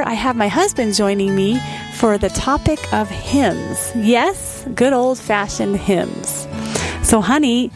I have my husband joining me for the topic of hymns. Yes, good old-fashioned hymns. So, honey,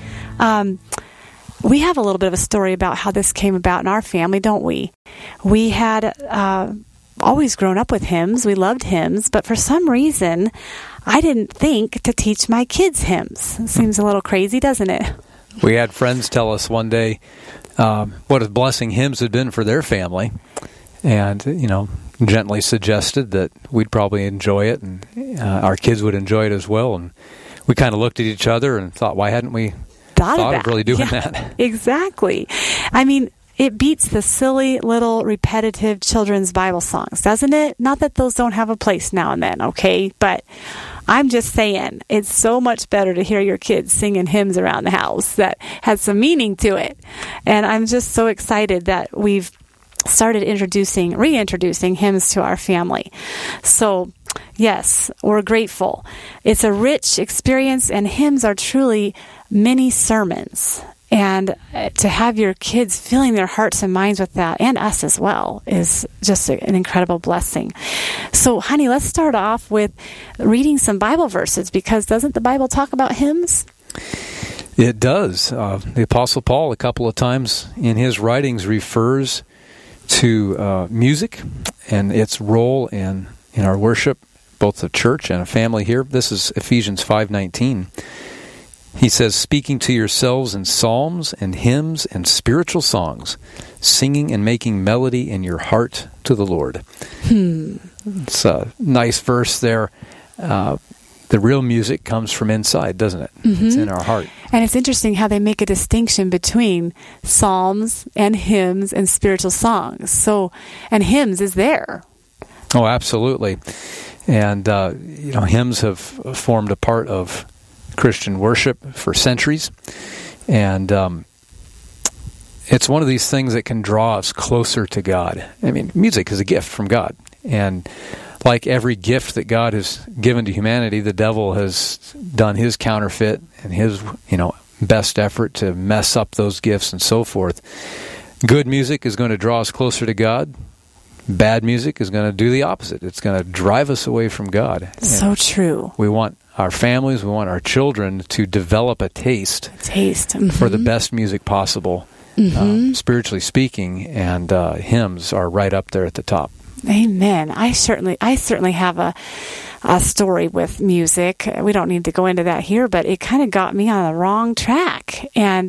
we have a little bit of a story about how this came about in our family, don't we? We had always grown up with hymns. We loved hymns, but for some reason, I didn't think to teach my kids hymns. It seems a little crazy, doesn't it? We had friends tell us one day what a blessing hymns had been for their family, and, gently suggested that we'd probably enjoy it, and our kids would enjoy it as well. And we kind of looked at each other and thought, why hadn't we thought of really doing that? Exactly. I mean, it beats the silly little repetitive children's Bible songs, doesn't it? Not that those don't have a place now and then, okay? But I'm just saying, it's so much better to hear your kids singing hymns around the house that has some meaning to it. And I'm just so excited that we've started reintroducing hymns to our family. So, yes, we're grateful. It's a rich experience, and hymns are truly mini sermons. And to have your kids filling their hearts and minds with that, and us as well, is just an incredible blessing. So, honey, let's start off with reading some Bible verses, because doesn't the Bible talk about hymns? It does. The Apostle Paul, a couple of times in his writings, refers to music and its role in our worship, both the church and a family here. This is Ephesians 5:19. He says, speaking to yourselves in psalms and hymns and spiritual songs, singing and making melody in your heart to the Lord. It's a nice verse there. The real music comes from inside, doesn't it? Mm-hmm. It's in our heart. And it's interesting how they make a distinction between psalms and hymns and spiritual songs. So, and hymns is there. Oh, absolutely. And, hymns have formed a part of Christian worship for centuries. And it's one of these things that can draw us closer to God. I mean, music is a gift from God. And like every gift that God has given to humanity, the devil has done his counterfeit and his, best effort to mess up those gifts and so forth. Good music is going to draw us closer to God. Bad music is going to do the opposite. It's going to drive us away from God. So true. We want our families, we want our children to develop a taste mm-hmm. for the best music possible, spiritually speaking, and hymns are right up there at the top. Amen. I certainly have a story with music. We don't need to go into that here, but it kind of got me on the wrong track. And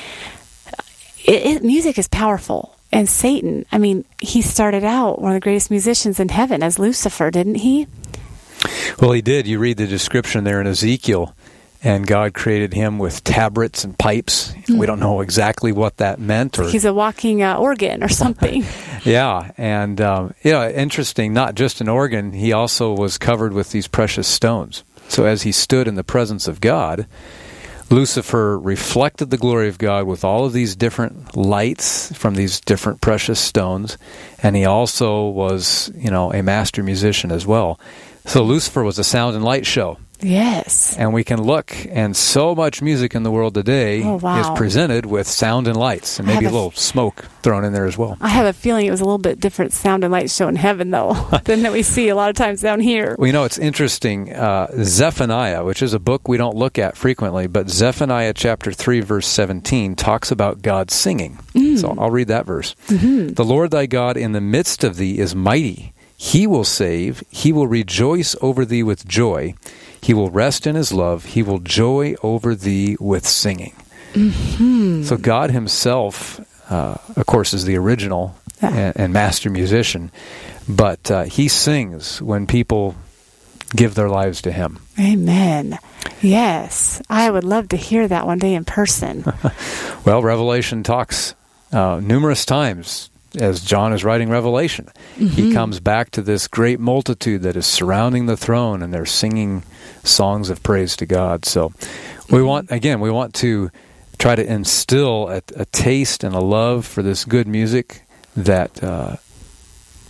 music is powerful. And Satan, he started out one of the greatest musicians in heaven as Lucifer, didn't he? Well, he did. You read the description there in Ezekiel, and God created him with tabrets and pipes. We don't know exactly what that meant. He's a walking organ or something. Yeah, and interesting, not just an organ, he also was covered with these precious stones. So as he stood in the presence of God, Lucifer reflected the glory of God with all of these different lights from these different precious stones, and he also was, a master musician as well. So Lucifer was a sound and light show. Yes. And we can look, and so much music in the world today is presented with sound and lights, and maybe a little smoke thrown in there as well. I have a feeling it was a little bit different sound and light show in heaven, though, than that we see a lot of times down here. Well, it's interesting. Zephaniah, which is a book we don't look at frequently, but Zephaniah chapter 3, verse 17, talks about God singing. So I'll read that verse. Mm-hmm. The Lord thy God in the midst of thee is mighty. He will save. He will rejoice over thee with joy. He will rest in his love. He will joy over thee with singing. Mm-hmm. So God himself, of course, is the original and master musician, but he sings when people give their lives to him. Amen. Yes. I would love to hear that one day in person. Well, Revelation talks numerous times. As John is writing Revelation, he comes back to this great multitude that is surrounding the throne, and they're singing songs of praise to God. So we want to try to instill a taste and a love for this good music that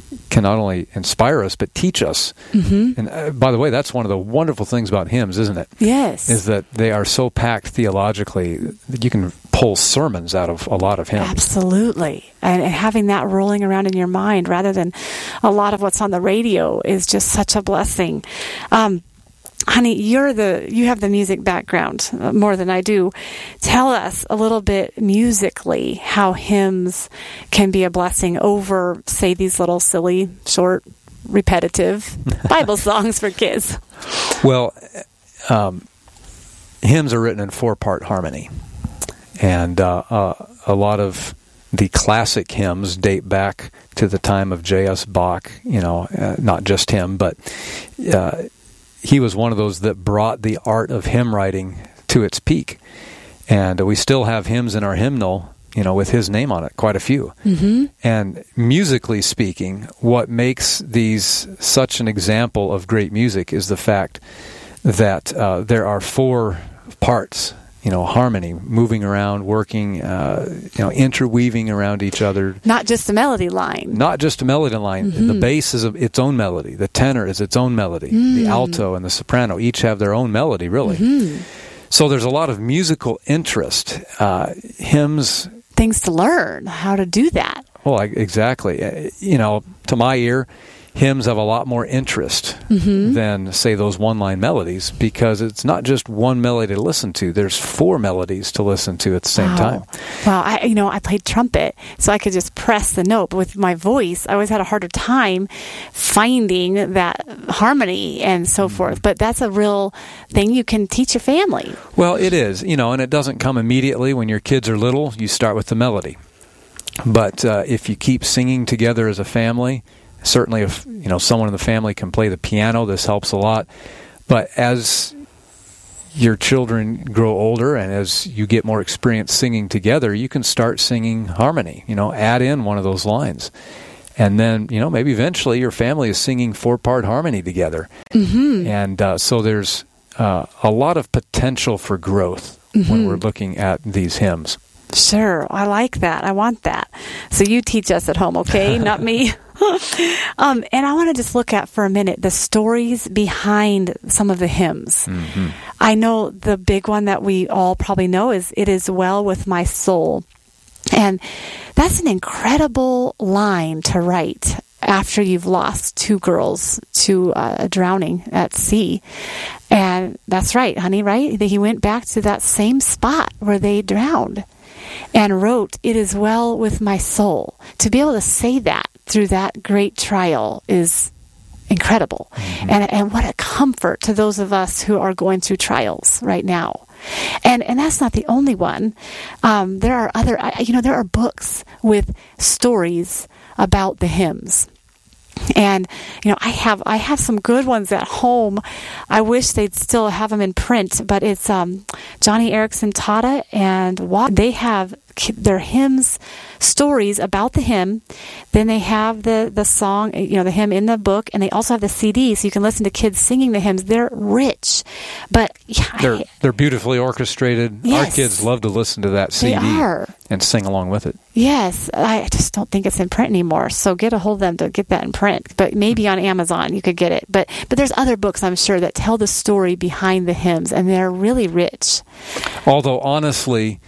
can not only inspire us, but teach us. Mm-hmm. And by the way, that's one of the wonderful things about hymns, isn't it? Yes. Is that they are so packed theologically that you can pull sermons out of a lot of hymns. Absolutely. And having that rolling around in your mind rather than a lot of what's on the radio is just such a blessing. Honey, you have the music background more than I do. Tell us a little bit musically how hymns can be a blessing over, say, these little silly, short, repetitive Bible songs for kids. Well, hymns are written in 4-part harmony, and a lot of the classic hymns date back to the time of J.S. Bach. Not just him, but he was one of those that brought the art of hymn writing to its peak. And we still have hymns in our hymnal, with his name on it, quite a few. Mm-hmm. And musically speaking, what makes these such an example of great music is the fact that there are 4 parts, harmony, moving around, working, interweaving around each other. Not just a melody line. Not just a melody line. Mm-hmm. The bass is its own melody. The tenor is its own melody. The alto and the soprano each have their own melody, really. Mm-hmm. So there's a lot of musical interest. Hymns... Things to learn, how to do that. Well, exactly. To my ear, hymns have a lot more interest than, say, those one-line melodies, because it's not just one melody to listen to. There's 4 melodies to listen to at the same time. Well, I played trumpet, so I could just press the note. But with my voice, I always had a harder time finding that harmony and so forth. But that's a real thing you can teach your family. Well, it is, and it doesn't come immediately. When your kids are little, you start with the melody. But if you keep singing together as a family... Certainly, if someone in the family can play the piano, this helps a lot. But as your children grow older and as you get more experience singing together, you can start singing harmony. Add in one of those lines, and then maybe eventually your family is singing 4-part harmony together. Mm-hmm. And so there's a lot of potential for growth when we're looking at these hymns. Sure, I like that. I want that. So you teach us at home, okay? Not me. And I want to just look at for a minute the stories behind some of the hymns. Mm-hmm. I know the big one that we all probably know is "It Is Well With My Soul." And that's an incredible line to write after you've lost 2 girls to drowning at sea. And that's right, honey, right? He went back to that same spot where they drowned and wrote, "It is well with my soul." To be able to say that through that great trial is incredible. Mm-hmm. And what a comfort to those of us who are going through trials right now. And that's not the only one. There are other, there are books with stories about the hymns. And I have some good ones at home. I wish they'd still have them in print, but it's Johnny Erickson Tata and they have their hymns, stories about the hymn. Then they have the song, the hymn in the book, and they also have the CD, so you can listen to kids singing the hymns. They're rich, but they're beautifully orchestrated. Yes, our kids love to listen to that CD and sing along with it. Yes, I just don't think it's in print anymore. So get a hold of them to get that in print. But maybe on Amazon you could get it. But there's other books, I'm sure, that tell the story behind the hymns, and they're really rich. Although honestly,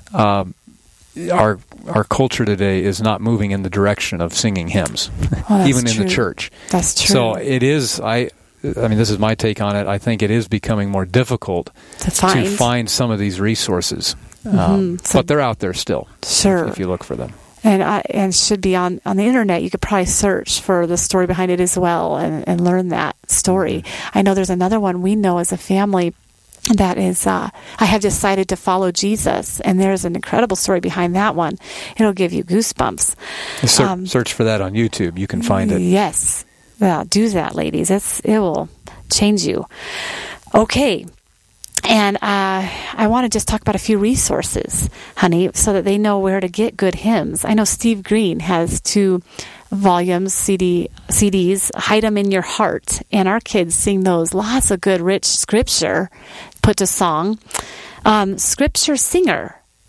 our culture today is not moving in the direction of singing hymns, even in the church. That's true. So it is. I mean, this is my take on it. I think it is becoming more difficult to find some of these resources, but they're out there still. Sure, if you look for them. And should be on the internet. You could probably search for the story behind it as well and learn that story. Mm-hmm. I know there's another one we know as a family. That is, I have decided to follow Jesus, and there's an incredible story behind that one. It'll give you goosebumps. Search for that on YouTube. You can find it. Yes. Well, do that, ladies. It will change you. Okay. And I want to just talk about a few resources, honey, so that they know where to get good hymns. I know Steve Green has 2 volumes, CDs, Hide 'Em in Your Heart, and our kids sing those. Lots of good, rich scripture put to song. Scripture Singer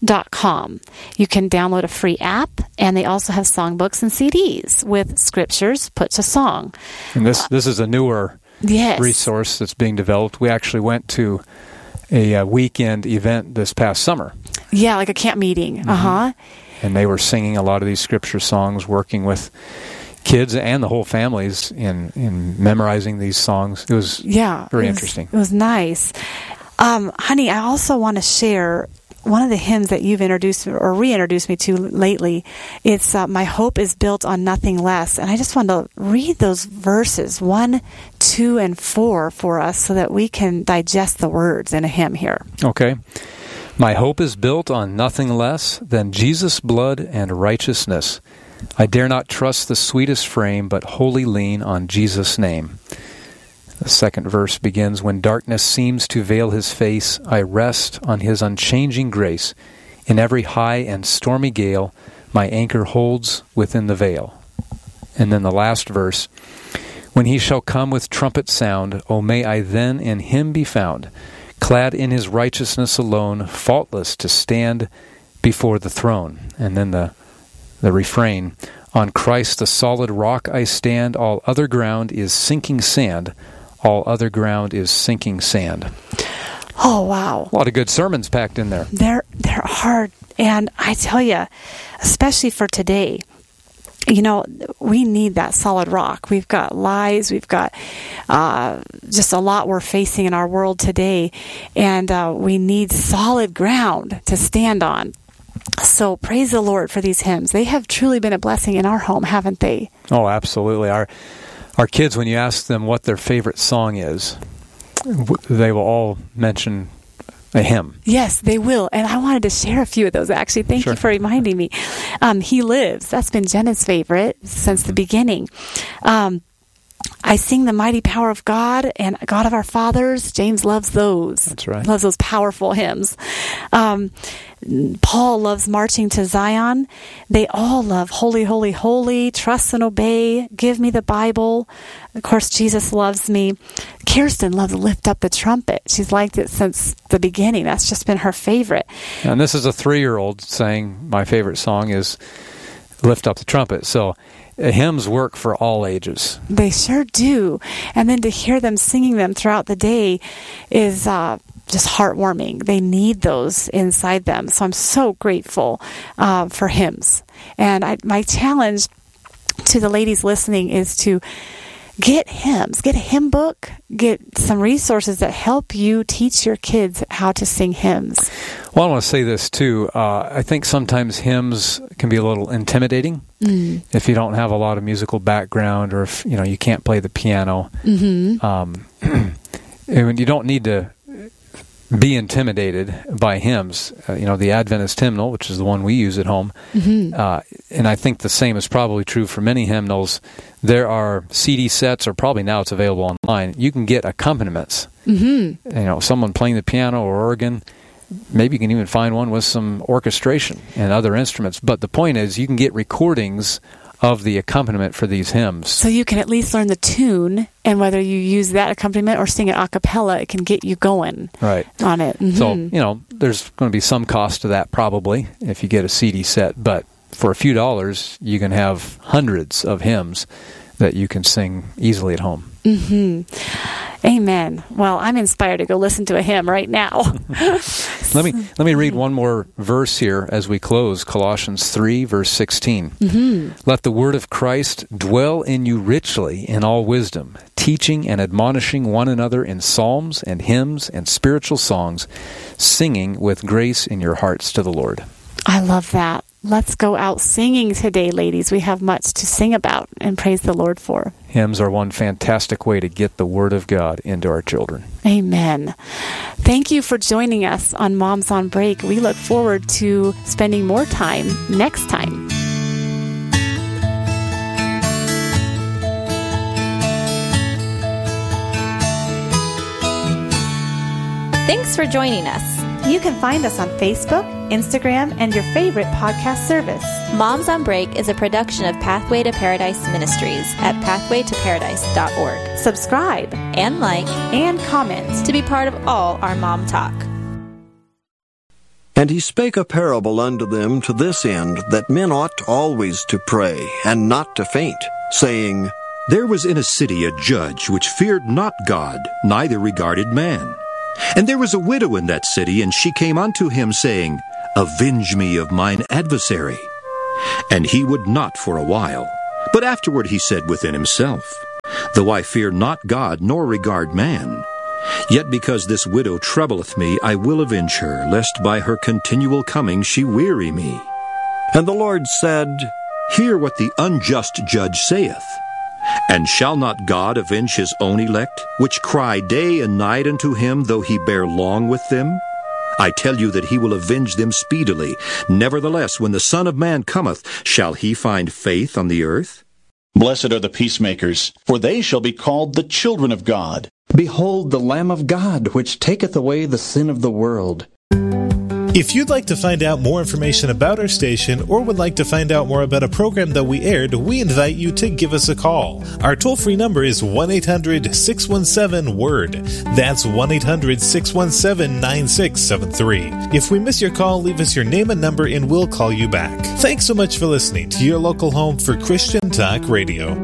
songbooks.com. You can download a free app, and they also have songbooks and CDs with scriptures put to song. And this is a newer resource that's being developed. We actually went to a weekend event this past summer. Yeah, like a camp meeting. Mm-hmm. And they were singing a lot of these scripture songs, working with kids and the whole families in memorizing these songs. It was very interesting. It was nice. Honey, I also want to share one of the hymns that you've introduced or reintroduced me to lately. It's My Hope is Built on Nothing Less. And I just want to read those verses 1, 2, and 4 for us so that we can digest the words in a hymn here. Okay. My hope is built on nothing less than Jesus' blood and righteousness. I dare not trust the sweetest frame, but wholly lean on Jesus' name. The second verse begins, When darkness seems to veil his face, I rest on his unchanging grace. In every high and stormy gale, my anchor holds within the veil. And then the last verse, When he shall come with trumpet sound, O may I then in him be found, clad in his righteousness alone, faultless to stand before the throne. And then the refrain, On Christ the solid rock I stand, all other ground is sinking sand. All other ground is sinking sand. Oh, wow. A lot of good sermons packed in there. They're hard. And I tell you, especially for today, we need that solid rock. We've got lies. We've got just a lot we're facing in our world today. And we need solid ground to stand on. So praise the Lord for these hymns. They have truly been a blessing in our home, haven't they? Oh, absolutely. Our kids, when you ask them what their favorite song is, they will all mention a hymn. Yes, they will. And I wanted to share a few of those, actually. Thank you for reminding me. He Lives. That's been Jenna's favorite since the beginning. I Sing the Mighty Power of God and God of Our Fathers. James loves those. That's right. Loves those powerful hymns. Paul loves Marching to Zion. They all love Holy, Holy, Holy, Trust and Obey, Give Me the Bible. Of course, Jesus Loves Me. Kirsten loves Lift Up the Trumpet. She's liked it since the beginning. That's just been her favorite. And this is a 3-year-old saying, my favorite song is Lift Up the Trumpet. So hymns work for all ages. They sure do. And then to hear them singing them throughout the day is just heartwarming. They need those inside them. So I'm so grateful for hymns. And my challenge to the ladies listening is to get hymns, get a hymn book, get some resources that help you teach your kids how to sing hymns. Well, I want to say this too. I think sometimes hymns can be a little intimidating if you don't have a lot of musical background, or if you can't play the piano. Mm-hmm. And you don't need to be intimidated by hymns. The Adventist hymnal, which is the one we use at home, and I think the same is probably true for many hymnals. There are CD sets, or probably now it's available online. You can get accompaniments. Mm-hmm. Someone playing the piano or organ. Maybe you can even find one with some orchestration and other instruments. But the point is, you can get recordings of the accompaniment for these hymns. So you can at least learn the tune, and whether you use that accompaniment or sing it a cappella, it can get you going on it. Mm-hmm. So, there's going to be some cost to that probably if you get a CD set, but for a few dollars, you can have hundreds of hymns that you can sing easily at home. Mm-hmm. Amen. Well, I'm inspired to go listen to a hymn right now. Let me read one more verse here as we close. Colossians 3, verse 16. Mm-hmm. Let the word of Christ dwell in you richly in all wisdom, teaching and admonishing one another in psalms and hymns and spiritual songs, singing with grace in your hearts to the Lord. I love that. Let's go out singing today, ladies. We have much to sing about and praise the Lord for. Hymns are one fantastic way to get the Word of God into our children. Amen. Thank you for joining us on Moms on Break. We look forward to spending more time next time. Thanks for joining us. You can find us on Facebook, Instagram, and your favorite podcast service. Moms on Break is a production of Pathway to Paradise Ministries at pathwaytoparadise.org. Subscribe and like and comment to be part of all our mom talk. And he spake a parable unto them to this end, that men ought always to pray, and not to faint, saying, There was in a city a judge which feared not God, neither regarded man. And there was a widow in that city, and she came unto him, saying, Avenge me of mine adversary. And he would not for a while. But afterward he said within himself, Though I fear not God, nor regard man, yet because this widow troubleth me, I will avenge her, lest by her continual coming she weary me. And the Lord said, Hear what the unjust judge saith. And shall not God avenge his own elect, which cry day and night unto him, though he bear long with them? I tell you that he will avenge them speedily. Nevertheless, when the Son of Man cometh, shall he find faith on the earth? Blessed are the peacemakers, for they shall be called the children of God. Behold the Lamb of God, which taketh away the sin of the world. If you'd like to find out more information about our station or would like to find out more about a program that we aired, we invite you to give us a call. Our toll-free number is 1-800-617-WORD. That's 1-800-617-9673. If we miss your call, leave us your name and number and we'll call you back. Thanks so much for listening to your local home for Christian Talk Radio.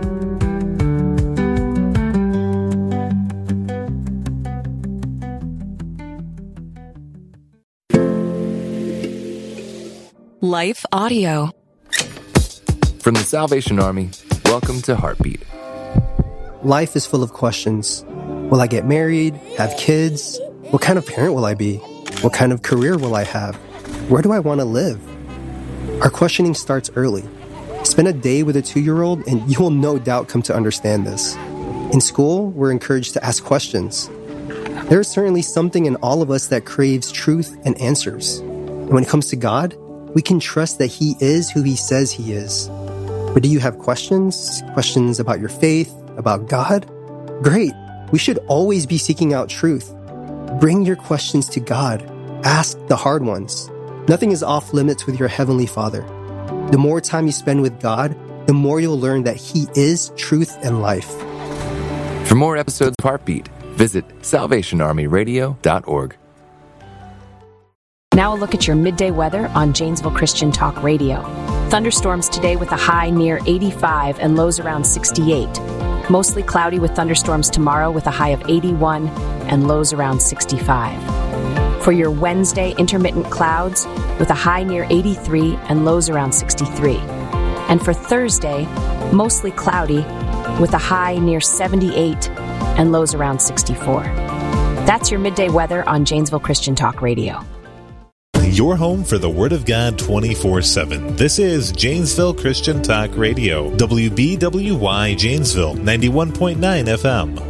Life Audio. From the Salvation Army, welcome to Heartbeat. Life is full of questions. Will I get married? Have kids? What kind of parent will I be? What kind of career will I have? Where do I want to live? Our questioning starts early. Spend a day with a 2-year-old and you will no doubt come to understand this. In school, we're encouraged to ask questions. There is certainly something in all of us that craves truth and answers. And when it comes to God, we can trust that He is who He says He is. But do you have questions? Questions about your faith? About God? Great. We should always be seeking out truth. Bring your questions to God. Ask the hard ones. Nothing is off limits with your Heavenly Father. The more time you spend with God, the more you'll learn that He is truth and life. For more episodes of Heartbeat, visit salvationarmyradio.org. Now a look at your midday weather on Janesville Christian Talk Radio. Thunderstorms today with a high near 85 and lows around 68. Mostly cloudy with thunderstorms tomorrow with a high of 81 and lows around 65. For your Wednesday, intermittent clouds with a high near 83 and lows around 63. And for Thursday, mostly cloudy with a high near 78 and lows around 64. That's your midday weather on Janesville Christian Talk Radio. Your home for the Word of God 24/7. This is Janesville Christian Talk Radio, WBWY Janesville, 91.9 FM.